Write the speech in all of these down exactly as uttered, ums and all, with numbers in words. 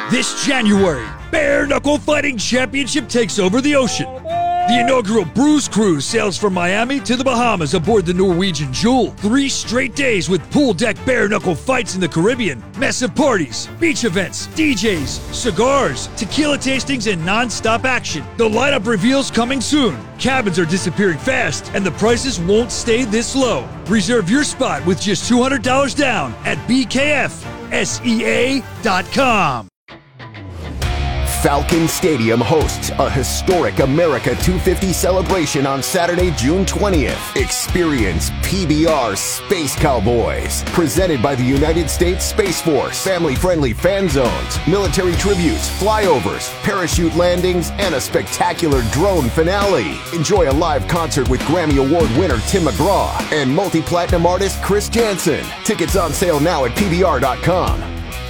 This January, Bare Knuckle Fighting Championship takes over the ocean. The inaugural Bruise Cruise sails from Miami to the Bahamas aboard the Norwegian Jewel. Three straight days with pool deck bare knuckle fights in the Caribbean, massive parties, beach events, D Js, cigars, tequila tastings, and non-stop action. The lineup reveals coming soon. Cabins are disappearing fast, and the prices won't stay this low. Reserve your spot with just two hundred dollars down at B K F S E A dot com. Falcon Stadium hosts a historic America two fifty celebration on Saturday, June twentieth. Experience P B R Space Cowboys, presented by the United States Space Force. Family-friendly fan zones, military tributes, flyovers, parachute landings, and a spectacular drone finale. Enjoy a live concert with Grammy Award winner Tim McGraw and multi-platinum artist Chris Janson. Tickets on sale now at P B R dot com.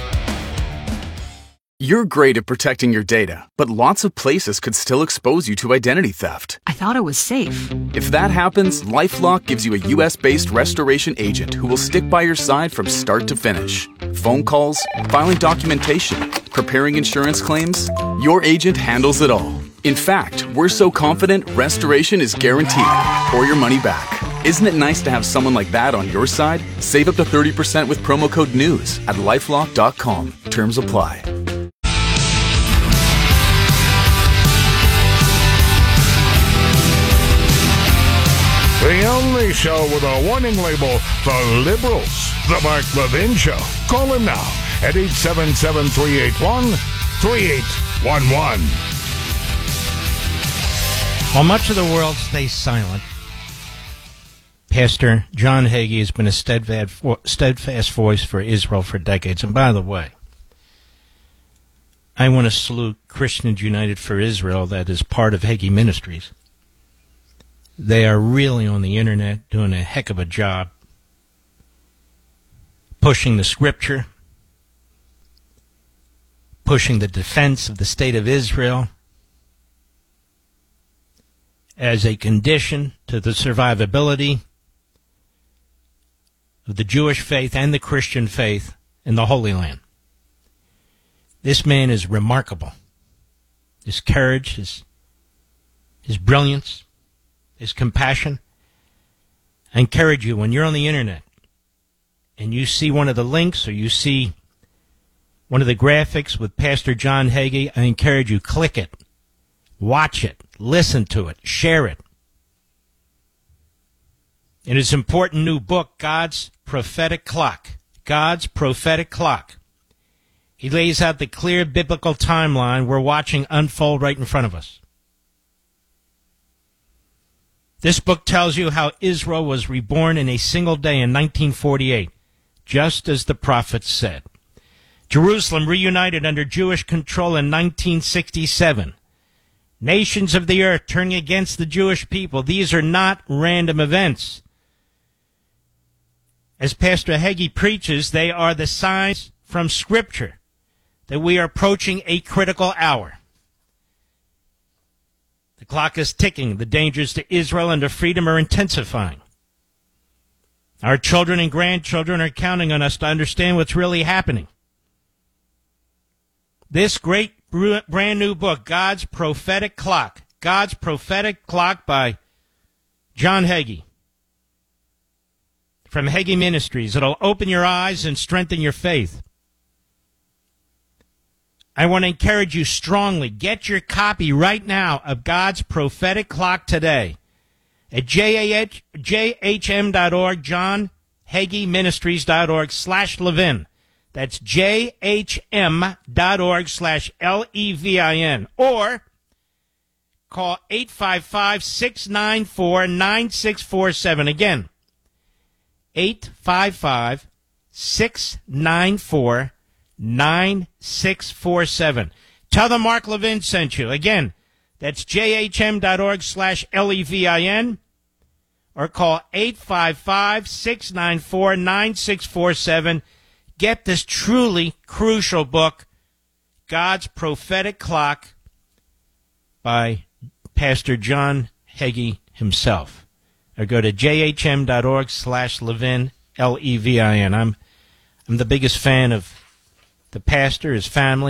You're great at protecting your data, but lots of places could still expose you to identity theft. I thought it was safe. If that happens, LifeLock gives you a U S-based restoration agent who will stick by your side from start to finish. Phone calls, filing documentation, preparing insurance claims, your agent handles it all. In fact, we're so confident restoration is guaranteed or your money back. Isn't it nice to have someone like that on your side? Save up to thirty percent with promo code NEWS at lifelock dot com. Terms apply. The only show with a warning label for liberals. The Mark Levin Show. Call him now at eight seven seven, three eight one, three eight one one. While much of the world stays silent, Pastor John Hagee has been a steadfast, steadfast voice for Israel for decades. And by the way, I want to salute Christians United for Israel, that is part of Hagee Ministries. They are really on the internet doing a heck of a job pushing the scripture, pushing the defense of the state of Israel as a condition to the survivability of the Jewish faith and the Christian faith in the Holy Land. This man is remarkable. His courage, his, his brilliance, his compassion. I encourage you, when you're on the internet and you see one of the links or you see one of the graphics with Pastor John Hagee, I encourage you, click it, watch it, listen to it, share it. In his important new book, God's Prophetic Clock, God's Prophetic Clock, he lays out the clear biblical timeline we're watching unfold right in front of us. This book tells you how Israel was reborn in a single day in nineteen forty-eight, just as the prophets said. Jerusalem reunited under Jewish control in nineteen sixty-seven. Nations of the earth turning against the Jewish people. These are not random events. As Pastor Hagee preaches, they are the signs from Scripture that we are approaching a critical hour. The clock is ticking. The dangers to Israel and to freedom are intensifying. Our children and grandchildren are counting on us to understand what's really happening. This great brand new book, God's Prophetic Clock, God's Prophetic Clock by John Hagee from Hagee Ministries. It'll open your eyes and strengthen your faith. I want to encourage you strongly, get your copy right now of God's Prophetic Clock today at J H M dot org, John Hagee Ministries dot org slash Levin. That's J H M dot org slash L E V I N. Or call eight five five, six nine four, nine six four seven. Again, eight five five, six nine four, nine six four seven. Tell them Mark Levin sent you. Again, that's J H M dot org slash L E V I N. Or call eight five five, six nine four, nine six four seven. Get this truly crucial book, God's Prophetic Clock, by Pastor John Hagee himself. Or go to J H M dot org slash Levin, L E V I N. I'm, I'm the biggest fan of the pastor, his family,